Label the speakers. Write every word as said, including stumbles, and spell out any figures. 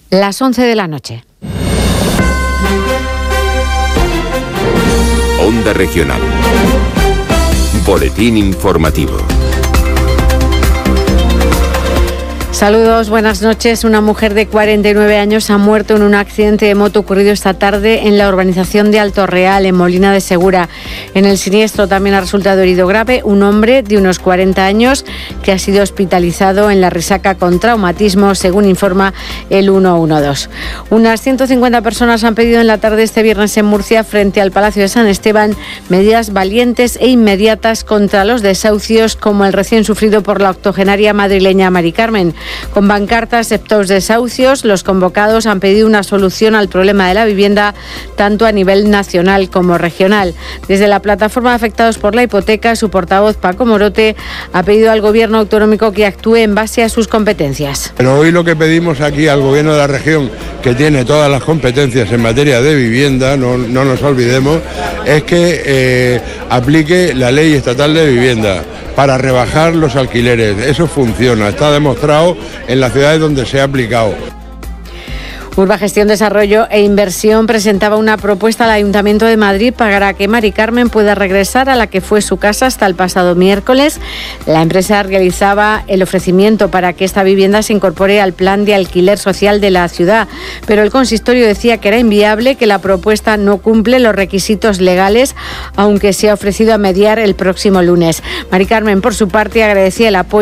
Speaker 1: Las once de la noche.
Speaker 2: Onda Regional. Boletín informativo.
Speaker 1: Saludos, buenas noches. Una mujer de cuarenta y nueve años ha muerto en un accidente de moto ocurrido esta tarde en la urbanización de Alto Real, en Molina de Segura. En el siniestro también ha resultado herido grave un hombre de unos cuarenta años que ha sido hospitalizado en La Risaca con traumatismo, según informa el ciento doce. Unas ciento cincuenta personas han pedido en la tarde este viernes en Murcia, frente al Palacio de San Esteban, medidas valientes e inmediatas contra los desahucios, como el recién sufrido por la octogenaria madrileña Mari Carmen. Con pancartas, septos desahucios, los convocados han pedido una solución al problema de la vivienda, tanto a nivel nacional como regional. Desde la plataforma Afectados por la Hipoteca, su portavoz Paco Morote ha pedido al Gobierno autonómico que actúe en base a sus competencias.
Speaker 3: Pero hoy lo que pedimos aquí al Gobierno de la región, que tiene todas las competencias en materia de vivienda, no, no nos olvidemos, es que eh, aplique la ley estatal de vivienda para rebajar los alquileres. Eso funciona, está demostrado en las ciudades donde se ha aplicado.
Speaker 1: Urbagestión, Desarrollo e Inversión presentaba una propuesta al Ayuntamiento de Madrid para que Mari Carmen pueda regresar a la que fue su casa hasta el pasado miércoles. La empresa realizaba el ofrecimiento para que esta vivienda se incorpore al plan de alquiler social de la ciudad, pero el consistorio decía que era inviable, que la propuesta no cumple los requisitos legales, aunque se ha ofrecido a mediar el próximo lunes. Mari Carmen, por su parte, agradecía el apoyo